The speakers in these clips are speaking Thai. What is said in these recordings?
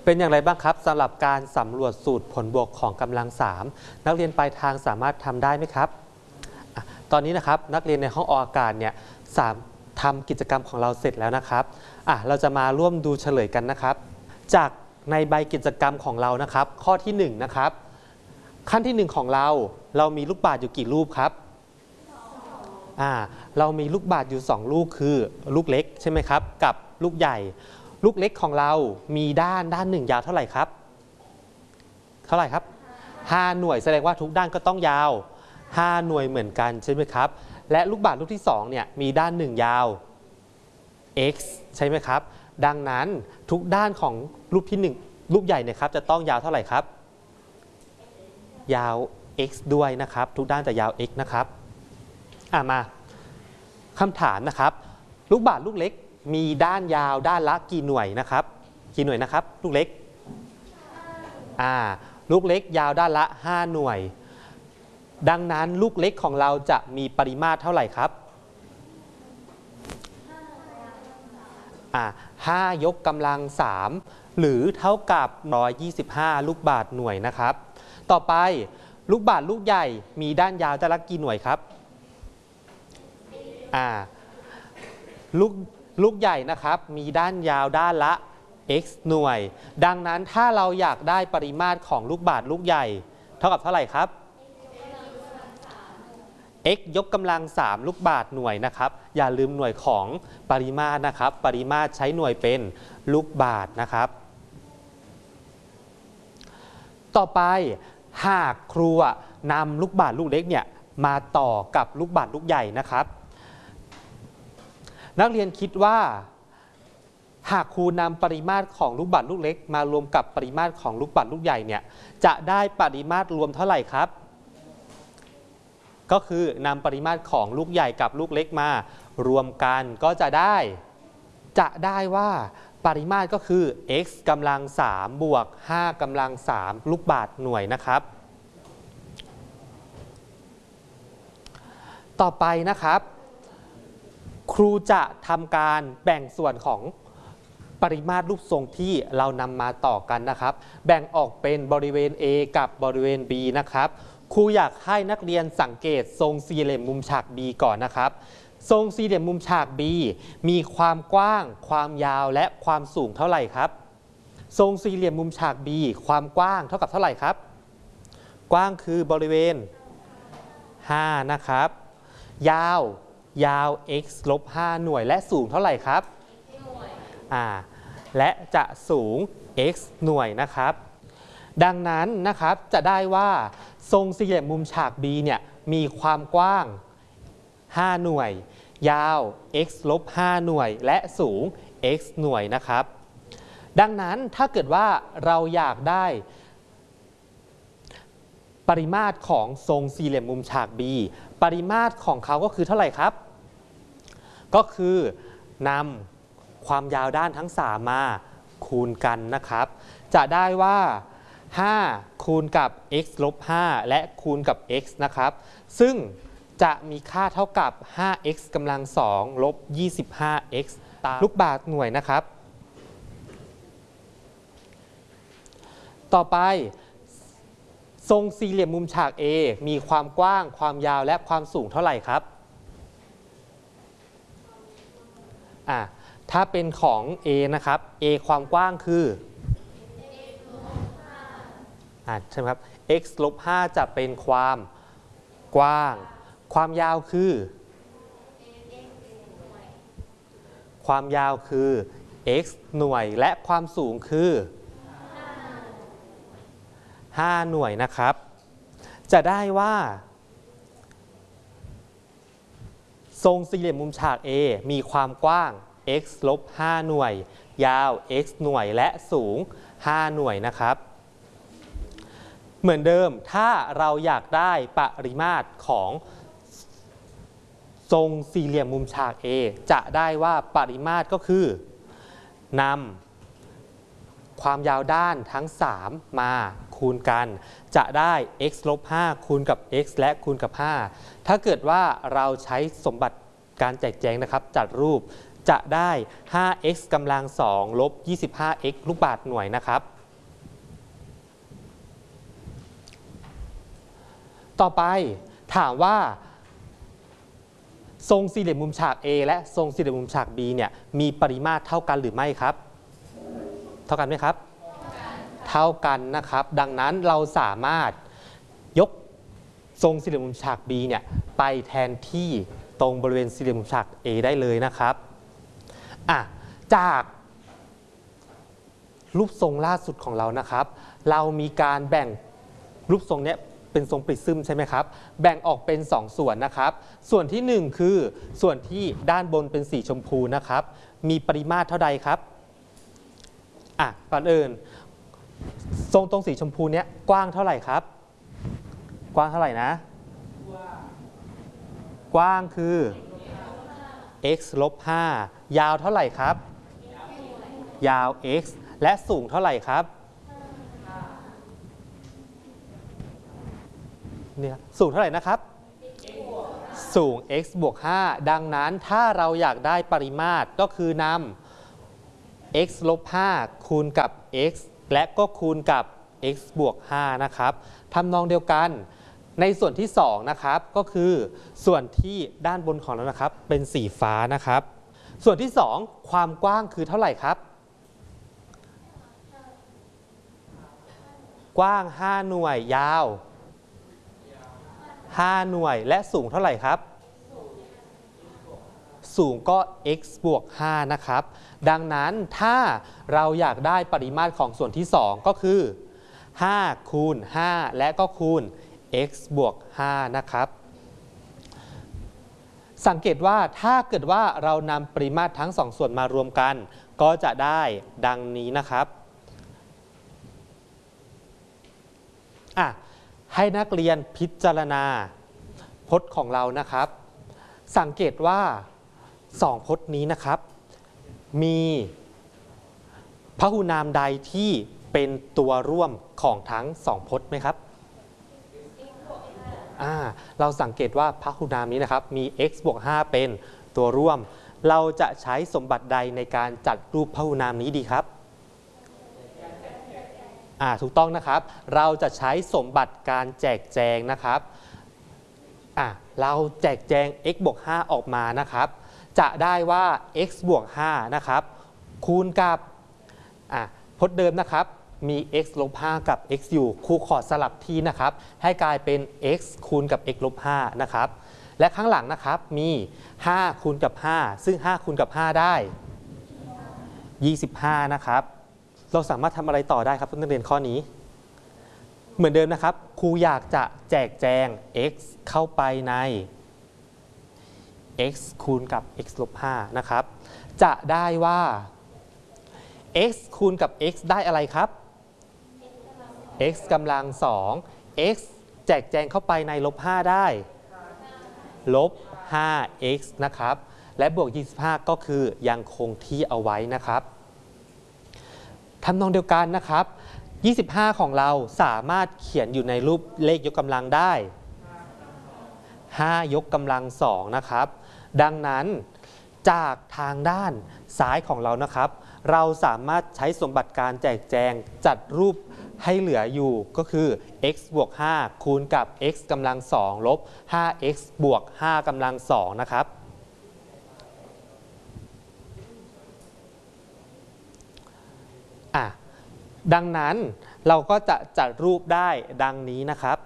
เป็นอย่างไรบ้างครับสำหรับการสำรวจสูตรผลบวกของกำลัง3นักเรียนปลายทางสามารถทำได้ไหมครับตอนนี้นะครับนักเรียนในห้องออกอากาศเนี่ยทำกิจกรรมของเราเสร็จแล้วนะครับเราจะมาร่วมดูเฉลยกันนะครับจากในใบกิจกรรมของเรานะครับข้อที่1นะครับขั้นที่1ของเรามีลูกบาศก์อยู่กี่รูปครับเรามีลูกบาศก์อยู่2ลูกคือลูกเล็กใช่ไหมครับกับลูกใหญ่ลูกเล็กของเรามีด้านหนึ่งยาวเท่าไหร่ครับ5 หน่วยแสดงว่าทุกด้านก็ต้องยาว5 หน่วยเหมือนกันใช่ไหมครับและลูกบาศก์ลูกที่2เนี่ยมีด้าน1ยาว x ใช่ไหมครับดังนั้นทุกด้านของรูปที่1ลูกใหญ่เนี่ยครับจะต้องยาวเท่าไหร่ครับยาว x ด้วยนะครับทุกด้านจะยาว x นะครับมาคำถามนะครับลูกบาศก์ลูกเล็กมีด้านยาวด้านละกี่หน่วยนะครับลูกเล็กลูกเล็กยาวด้านละ5 หน่วยดังนั้นลูกเล็กของเราจะมีปริมาตรเท่าไหร่ครับ5 ยกกำลัง3หรือเท่ากับ125ลูกบาศก์หน่วยนะครับต่อไปลูกบาศก์ลูกใหญ่มีด้านยาวด้านละกี่หน่วยครับลูกใหญ่นะครับมีด้านยาวด้านละ x หน่วยดังนั้นถ้าเราอยากได้ปริมาตรของลูกบาศก์ลูกใหญ่เท่ากับเท่าไหร่ครับ x ยกกำลัง3ลูกบาศก์หน่วยนะครับอย่าลืมหน่วยของปริมาตรนะครับปริมาตรใช้หน่วยเป็นลูกบาศก์นะครับต่อไปหากครูนำลูกบาศก์ลูกเล็กเนี่ยมาต่อกับลูกบาศก์ลูกใหญ่นะครับนักเรียนคิดว่าหากครูนำปริมาตรของลูกบาศก์ลูกเล็กมารวมกับปริมาตรของลูกบาศก์ลูกใหญ่เนี่ยจะได้ปริมาตรรวมเท่าไหร่ครับก็คือนำปริมาตรของลูกใหญ่กับลูกเล็กมารวมกันก็จะได้ว่าปริมาตรก็คือ x กำลัง3บวก5กำลัง3ลูกบาศก์หน่วยนะครับต่อไปนะครับครูจะทำการแบ่งส่วนของปริมาตรรูปทรงที่เรานำมาต่อกันนะครับแบ่งออกเป็นบริเวณ A กับบริเวณ B นะครับครูอยากให้นักเรียนสังเกตทรงสี่เหลี่ยมมุมฉาก B ก่อนนะครับทรงสี่เหลี่ยมมุมฉาก B มีความกว้างความยาวและความสูงเท่าไหร่ครับทรงสี่เหลี่ยมมุมฉาก B ความกว้างเท่ากับเท่าไหร่ครับกว้างคือบริเวณ5นะครับยาวx ลบ5หน่วยและสูงเท่าไหร่ครับและจะสูง x หน่วยนะครับดังนั้นนะครับจะได้ว่าทรงสี่เหลี่ยมมุมฉาก B เนี่ยมีความกว้าง5หน่วยยาว x ลบ5หน่วยและสูง x หน่วยนะครับดังนั้นถ้าเกิดว่าเราอยากได้ปริมาตรของทรงสี่เหลี่ยมมุมฉาก B ปริมาตรของเขาก็คือเท่าไหร่ครับก็คือนำความยาวด้านทั้ง3มาคูณกันนะครับจะได้ว่า5คูณกับ x ลบ5และคูณกับ x นะครับซึ่งจะมีค่าเท่ากับ 5x กำลัง2ลบ 25x ตามลูกบาศก์หน่วยนะครับต่อไปทรงสี่เหลี่ยมมุมฉาก A มีความกว้างความยาวและความสูงเท่าไหร่ครับถ้าเป็นของ A นะครับ A ความกว้างคือใช่ไหมครับ x ลบ5จะเป็นความกว้างความยาวคือx หน่วยและความสูงคือ5หน่วยนะครับจะได้ว่าทรงสี่เหลี่ยมมุมฉาก A มีความกว้าง x ลบ5หน่วยยาว x หน่วยและสูง5หน่วยนะครับเหมือนเดิมถ้าเราอยากได้ปริมาตรของทรงสี่เหลี่ยมมุมฉาก A จะได้ว่าปริมาตรก็คือนำความยาวด้านทั้ง3มาคูณกันจะได้ x ลบ5คูณกับ x และคูณกับ5ถ้าเกิดว่าเราใช้สมบัติการแจกแจงนะครับจัดรูปจะได้ 5x กำลัง2ลบ 25x ลูกบาศก์หน่วยนะครับต่อไปถามว่าทรงสี่เหลี่ยมมุมฉาก A และทรงสี่เหลี่ยมมุมฉาก B เนี่ยมีปริมาตรเท่ากันหรือไม่ครับเท่ากันไหมครับเท่ากันนะครับดังนั้นเราสามารถยกทรงสี่เหลี่ยมมุมฉาก B เนี่ยไปแทนที่ตรงบริเวณสี่เหลี่ยมมุมฉาก A ได้เลยนะครับจากรูปทรงล่าสุดของเรานะครับเรามีการแบ่งรูปทรงเนี้ยเป็นทรงปริซึมใช่ไหมครับแบ่งออกเป็น2ส่วนนะครับส่วนที่1คือส่วนที่ด้านบนเป็นสีชมพูนะครับมีปริมาตรเท่าใดครับก่อนอื่นทรงตรงสีชมพูเนี้ยกว้างเท่าไหร่ครับกว้างเท่าไหร่นะกว้างคือ x ลบ 5ยาวเท่าไหร่ครับยาว x และสูงเท่าไหร่ครับเนี่ยสูงเท่าไหร่นะครับสูง x บวก 5ดังนั้นถ้าเราอยากได้ปริมาตรก็คือนำ x ลบ 5คูณกับ x และก็คูณกับ x บวก 5นะครับทำนองเดียวกันในส่วนที่2นะครับก็คือส่วนที่ด้านบนของเรานะครับเป็นสีฟ้านะครับส่วนที่2ความกว้างคือเท่าไหร่ครับกว้าง5หน่วยยาว5หน่วยและสูงเท่าไหร่ครับสูงก็ x บวก 5นะครับดังนั้นถ้าเราอยากได้ปริมาตรของส่วนที่2ก็คือ5คูณ5และก็คูณ x บวก 5นะครับสังเกตว่าถ้าเกิดว่าเรานำปริมาตรทั้ง2ส่วนมารวมกันก็จะได้ดังนี้นะครับให้นักเรียนพิจารณาพจน์ของเรานะครับสังเกตว่า2พจน์นี้นะครับมีพหุนามใดที่เป็นตัวร่วมของทั้ง2พจน์ไหมครับเราสังเกตว่าพหุนามนี้นะครับมี x บวก 5เป็นตัวร่วมเราจะใช้สมบัติใดในการจัดรูปพหุนามนี้ดีครับถูกต้องนะครับเราจะใช้สมบัติการแจกแจงนะครับเราแจกแจง x บวก 5ออกมานะครับจะได้ว่า x บวก 5นะครับคูณกับพจน์เดิมนะครับมี x ลบ 5กับ x อยู่ครูขอสลับที่นะครับให้กลายเป็น x คูณกับ x ลบ 5นะครับและข้างหลังนะครับมี5คูณกับ5ซึ่ง5คูณกับ5ได้25นะครับเราสามารถทำอะไรต่อได้ครับนักเรียนข้อนี้เหมือนเดิมนะครับครูอยากจะแจกแจง x เข้าไปใน x คูณกับ x ลบ 5นะครับจะได้ว่า x คูณกับ x ได้อะไรครับ x กำลัง 2 x แจกแจงเข้าไปในลบ 5ได้ลบ 5x นะครับและบวก25ก็คือยังคงที่เอาไว้นะครับทำนองเดียวกันนะครับ25ของเราสามารถเขียนอยู่ในรูปเลขยกกำลังได้5ยกกำลัง2นะครับดังนั้นจากทางด้านซ้ายของเรานะครับเราสามารถใช้สมบัติการแจกแจงจัดรูปให้เหลืออยู่ก็คือ x บวก 5คูณกับ x กำลัง2ลบ 5x บวก 5กำลัง2นะครับดังนั้นเราก็จะจัดรูปได้ดังนี้นะครับ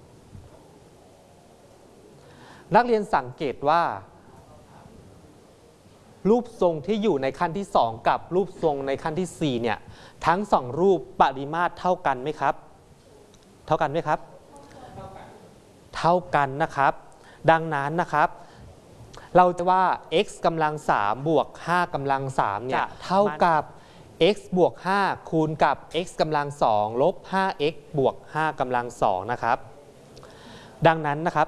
นักเรียนสังเกตว่ารูปทรงที่อยู่ในขั้นที่2กับรูปทรงในขั้นที่4เนี่ยทั้ง2รูปปริมาตรเท่ากันไหมครับเท่ากันไหมครับเท่ากันนะครับดังนั้นนะครับเราจะว่า x กำลัง3บวก5กำลัง3เนี่ยเท่ากับx บวก 5คูณกับ x กำลัง2ลบ 5x บวก 5กำลัง2นะครับดังนั้นนะครับ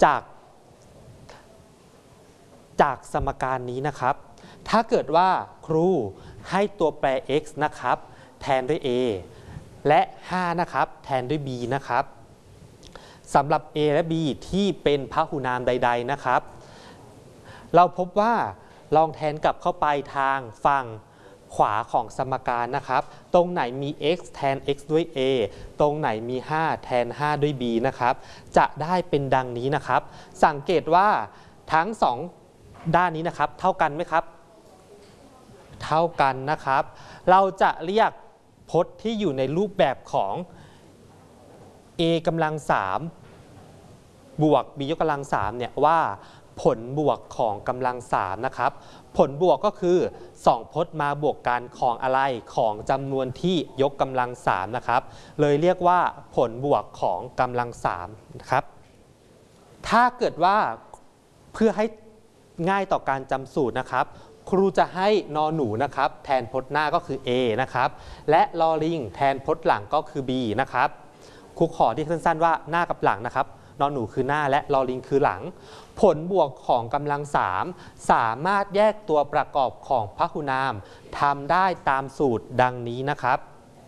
จากสมการนี้นะครับถ้าเกิดว่าครูให้ตัวแปร x นะครับแทนด้วย a และ5นะครับแทนด้วย b นะครับสำหรับ a และ b ที่เป็นพหุนามใดๆนะครับเราพบว่าลองแทนกลับเข้าไปทางฝั่งขวาของสมการนะครับตรงไหนมี x แทน x ด้วย a ตรงไหนมี5แทน5ด้วย b นะครับจะได้เป็นดังนี้นะครับสังเกตว่าทั้ง2ด้านนี้นะครับเท่ากันไหมครับเท่ากันนะครับเราจะเรียกพจน์ที่อยู่ในรูปแบบของ a กำลัง3บวก b ยกกำลัง3เนี่ยว่าผลบวกของกำลัง3นะครับผลบวกก็คือ2พจน์มาบวกกันของอะไรของจำนวนที่ยกกำลัง3นะครับเลยเรียกว่าผลบวกของกำลัง3นะครับถ้าเกิดว่าเพื่อให้ง่ายต่อการจำสูตรนะครับครูจะให้นอหนูนะครับแทนพจน์หน้าก็คือ a นะครับและลอลิงแทนพจน์หลังก็คือ b นะครับครูขอที่สั้นๆว่าหน้ากับหลังนะครับนอหนูคือหน้าและลอลิงคือหลังผลบวกของกำลัง3สามารถแยกตัวประกอบของพหุนามทำได้ตามสูตรดังนี้นะครับ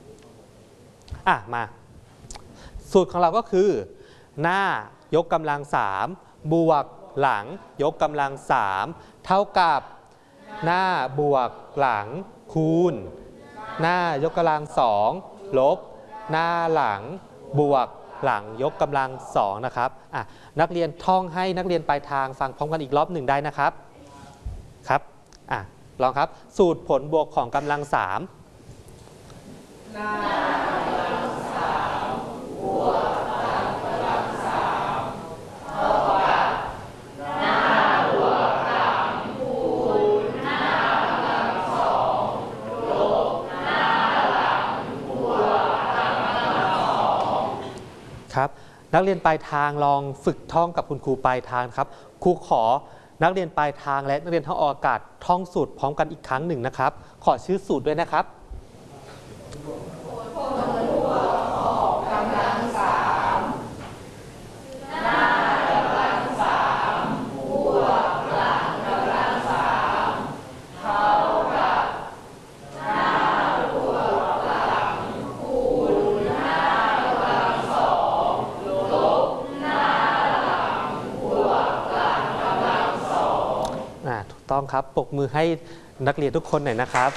มาสูตรของเราก็คือหน้ายกกำลัง3บวกหลังยกกำลัง3เท่ากับหน้าบวกหลังคูณหน้ายกกำลัง2ลบหน้าหลังบวกหลังยกกำลัง2นะครับนักเรียนท่องให้นักเรียนปลายทางฟังพร้อมกันอีกรอบหนึ่งได้นะครับครับลองครับสูตรผลบวกของกำลัง3หน้ากำลัง3บวกหลังกำลัง3เท่ากับหน้าบวกหลังคูณหน้ากำลัง2ลบหน้าหลังบวกหลังกำลัง2ครับนักเรียนปลายทางลองฝึกท่องกับคุณครูปลายทางครับครูขอนักเรียนปลายทางและนักเรียนท่องอากาศท่องสูตรพร้อมกันอีกครั้งหนึ่งนะครับขอชื่อสูตรด้วยนะครับผลบวกของกำลัง3หน้ากำลัง3บวกหลังกำลัง3เท่ากับหน้าบวกหลังคูณหน้ากำลัง2ลบหน้าหลังบวกหลังกำลัง2ถูกต้องครับปรบมือให้นักเรียนทุกคนหน่อยนะครับ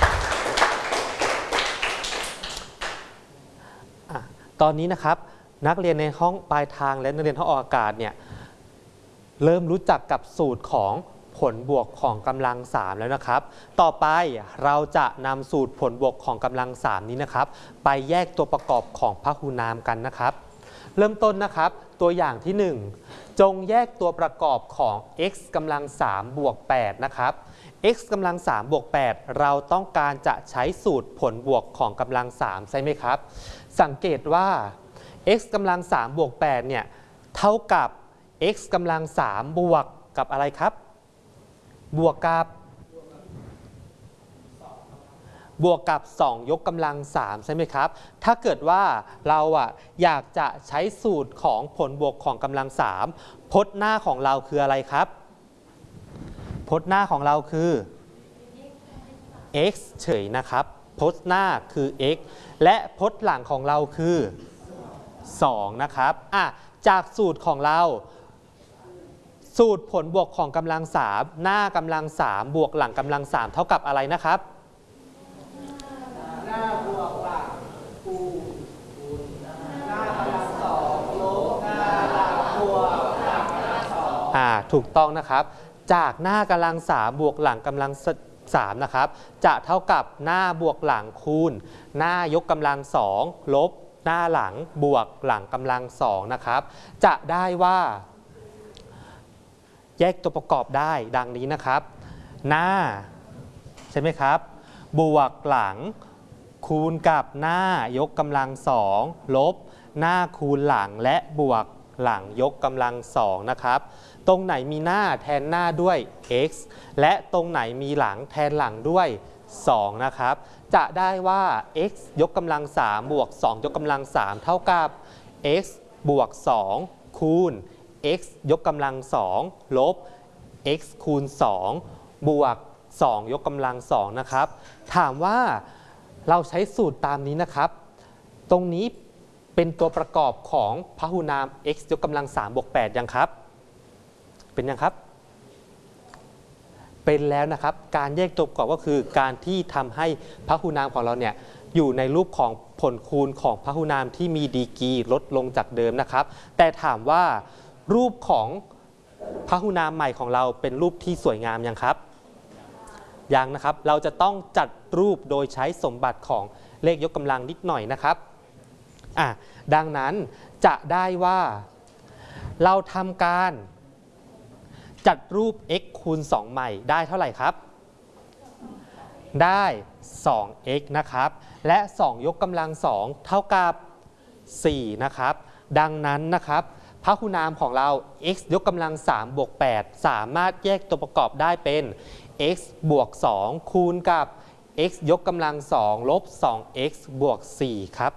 ตอนนี้นะครับนักเรียนในห้องปลายทางและนักเรียนห้องออกอากาศเนี่ยเริ่มรู้จักกับสูตรของผลบวกของกำลัง3แล้วนะครับต่อไปเราจะนำสูตรผลบวกของกำลัง3นี้นะครับไปแยกตัวประกอบของพหุนามกันนะครับเริ่มต้นนะครับตัวอย่างที่1จงแยกตัวประกอบของ x กำลัง3บวก8นะครับ x กำลัง3บวก8เราต้องการจะใช้สูตรผลบวกของกำลัง3ใช่ไหมครับสังเกตว่า x กำลัง3บวก8เนี่ยเท่ากับ x กำลัง3บวกกับอะไรครับบวกกับ2ยกกำลัง3ใช่ไหมครับถ้าเกิดว่าเราอยากจะใช้สูตรของผลบวกของกำลัง3พจน์หน้าของเราคืออะไรครับพจน์หน้าของเราคือ x เฉยนะครับพจน์หน้าคือ x และพจน์หลังของเราคือ2นะครับจากสูตรของเราสูตรผลบวกของกำลัง3หน้ากำลัง3บวกหลังกำลัง3เท่ากับอะไรนะครับหน้าบวกหลังคูณหน้ากำลัง2ลบหน้าหลังบวกหลังกำลัง2ถูกต้องนะครับจากหน้ากำลัง3บวกหลังกำลัง3นะครับจะเท่ากับหน้าบวกหลังคูณหน้ายกกำลัง2ลบหน้าหลังบวกหลังกำลัง2นะครับจะได้ว่าแยกตัวประกอบได้ดังนี้นะครับหน้าใช่ไหมครับบวกหลังคูณกับหน้ายกกำลัง2ลบหน้าคูณหลังและบวกหลังยกกำลัง2นะครับตรงไหนมีหน้าแทนหน้าด้วย x และตรงไหนมีหลังแทนหลังด้วย2นะครับจะได้ว่า x ยกกำลัง3บวก2ยกกำลัง3เท่ากับ x บวก2คูณ x ยกกำลัง2ลบ x คูณ2บวก2ยกกำลัง2นะครับถามว่าเราใช้สูตรตามนี้นะครับตรงนี้เป็นตัวประกอบของพหุนาม x ยกกำลัง3บวก8ยังครับเป็นยังครับเป็นแล้วนะครับการแยกตัวประกอบก็คือการที่ทำให้พหูนามของเราเนี่ยอยู่ในรูปของผลคูณของพหูนามที่มีดีกรีลดลงจากเดิมนะครับแต่ถามว่ารูปของพหูนามใหม่ของเราเป็นรูปที่สวยงามยังครับยังนะครับเราจะต้องจัดรูปโดยใช้สมบัติของเลขยกกำลังนิดหน่อยนะครับดังนั้นจะได้ว่าเราทำการจัดรูป x คูณ 2 ใหม่ได้เท่าไหร่ครับได้ 2x นะครับและ 2 ยกกำลัง 2 เท่ากับ 4 นะครับดังนั้นนะครับพหูนามของเรา x ยกกำลัง 3 บวก 8 สามารถแยกตัวประกอบได้เป็น x บวก 2 คูณกับ x ยกกำลัง 2 ลบ 2x บวก 4 ครับ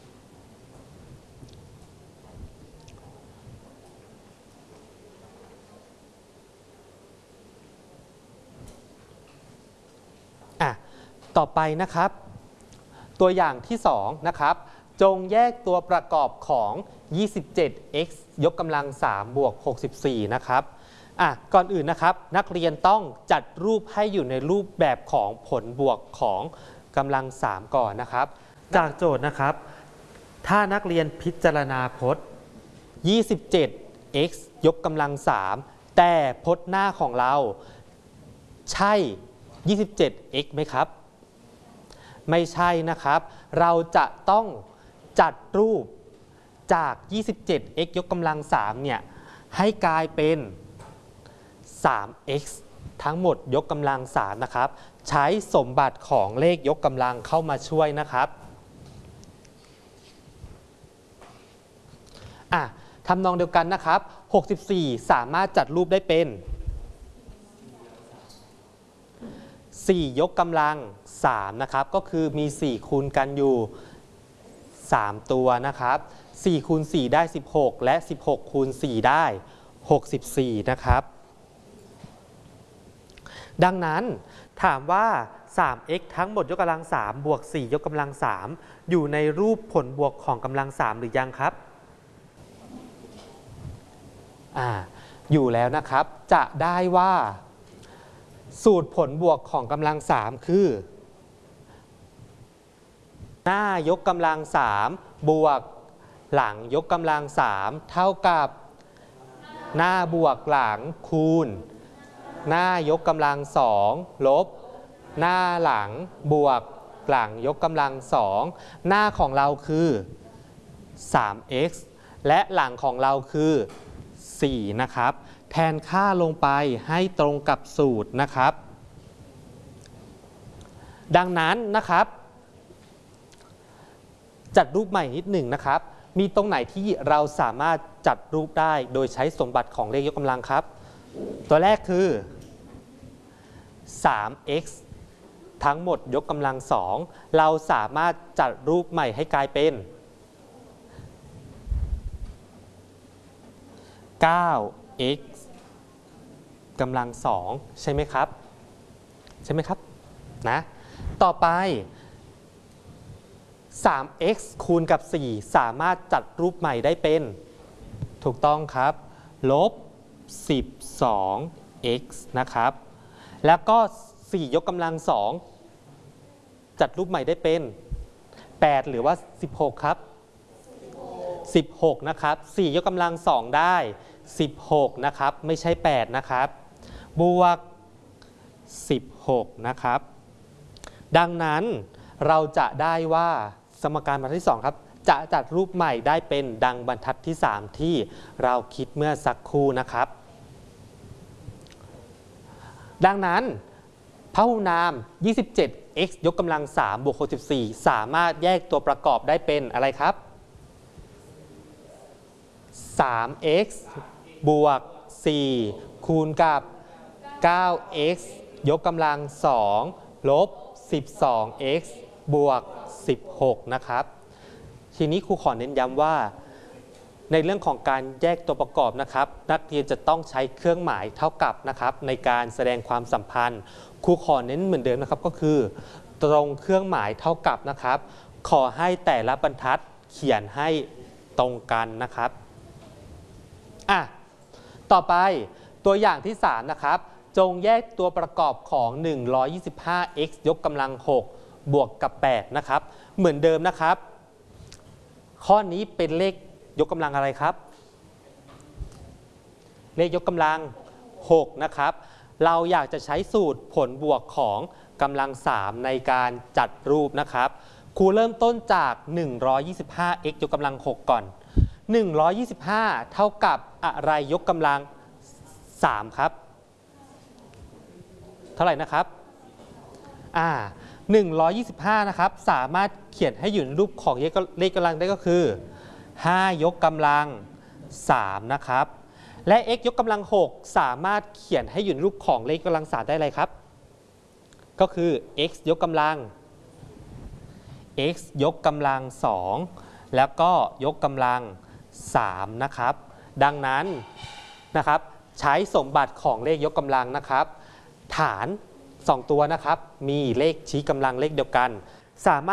ต่อไปนะครับตัวอย่างที่2นะครับจงแยกตัวประกอบของ 27x ยกกำลัง 3 บวก 64 นะครับก่อนอื่นนะครับนักเรียนต้องจัดรูปให้อยู่ในรูปแบบของผลบวกของกำลัง 3 ก่อนนะครับจากโจทย์นะครับถ้านักเรียนพิจารณาพจน์ 27x ยกกำลัง 3 แต่พจน์หน้าของเราใช่ 27x ไหมครับไม่ใช่นะครับเราจะต้องจัดรูปจาก 27x ยกกำลัง 3 เนี่ยให้กลายเป็น 3x ทั้งหมดยกกำลัง 3 นะครับใช้สมบัติของเลขยกกำลังเข้ามาช่วยนะครับทำนองเดียวกันนะครับ 64 สามารถจัดรูปได้เป็น4 ยกกำลัง 3 นะครับก็คือมี 4 คูณกันอยู่ 3 ตัวนะครับ4คูณ 4 ได้ 16 และ 16 คูณ 4 ได้ 64 นะครับดังนั้นถามว่า 3x ทั้งหมดยกกำลัง 3 บวก 4 ยกกำลัง 3 อยู่ในรูปผลบวกของกำลัง 3 หรือยังครับอยู่แล้วนะครับจะได้ว่าสูตรผลบวกของกำลัง 3 คือหน้ายกกำลัง 3 บวกหลังยกกำลัง 3 เท่ากับหน้าบวกหลังคูณหน้ายกกำลัง 2 ลบหน้าหลังบวกหลังยกกำลัง 2 หน้าของเราคือ 3x และหลังของเราคือ 4 นะครับแทนค่าลงไปให้ตรงกับสูตรนะครับดังนั้นนะครับจัดรูปใหม่นิดหนึ่งนะครับมีตรงไหนที่เราสามารถจัดรูปได้โดยใช้สมบัติของเลขยกกำลังครับตัวแรกคือ 3x ทั้งหมดยกกำลัง 2เราสามารถจัดรูปใหม่ให้กลายเป็น 9x กำลัง 2ใช่ไหมครับนะต่อไป 3x คูณกับ 4 สามารถจัดรูปใหม่ได้เป็นถูกต้องครับลบ 12x นะครับแล้วก็ 4 ยกกำลัง 2 จัดรูปใหม่ได้เป็น 8 หรือว่า 16 ครับ 16 นะครับ 4 ยกกำลัง 2 ได้ 16 นะครับไม่ใช่ 8 นะครับบวก 16 นะครับดังนั้นเราจะได้ว่าสมการบรรทัดที่ 2 ครับจะจัดรูปใหม่ได้เป็นดังบรรทัดที่ 3 ที่เราคิดเมื่อสักครู่นะครับดังนั้นพหูนาม 27x ยกกำลัง 3 บวก 64 สามารถแยกตัวประกอบได้เป็นอะไรครับ 3x บวก 4 คูณกับ 9x ยกกำลัง 2 ลบ 12x บวก 16 นะครับทีนี้ครูขอเน้นย้ำว่าในเรื่องของการแยกตัวประกอบนะครับนักเรียนจะต้องใช้เครื่องหมายเท่ากับนะครับในการแสดงความสัมพันธ์ครูขอเน้นเหมือนเดิมนะครับก็คือตรงเครื่องหมายเท่ากับนะครับขอให้แต่ละบรรทัดเขียนให้ตรงกันนะครับต่อไปตัวอย่างที่ 3 นะครับจงแยกตัวประกอบของ 125x ยกกำลัง 6 บวกกับ 8 นะครับเหมือนเดิมนะครับข้อนี้เป็นเลขยกกำลังอะไรครับเลขยกกำลัง 6 นะครับเราอยากจะใช้สูตรผลบวกของกำลัง 3 ในการจัดรูปนะครับครูเริ่มต้นจาก 125x ยกกำลัง 6 ก่อน 125 เท่ากับอะไรยกกำลัง 3 ครับเท่าไหร่นะครับ125 นะครับสามารถเขียนให้อยู่ในรูปของเลขกำลังได้ก็คือ 5 ยกกำลัง 3 นะครับและ x ยกกำลัง 6 สามารถเขียนให้อยู่ในรูปของเลขกำลัง 3 ได้อะไรครับก็คือ x ยกกำลัง x ยกกำลัง 2 แล้วก็ยกกำลัง 3 นะครับดังนั้นนะครับใช้สมบัติของเลขยกกำลังนะครับฐาน2 ตัวนะครับมีเลขชี้กำลังเลขเดียวกันสามารถ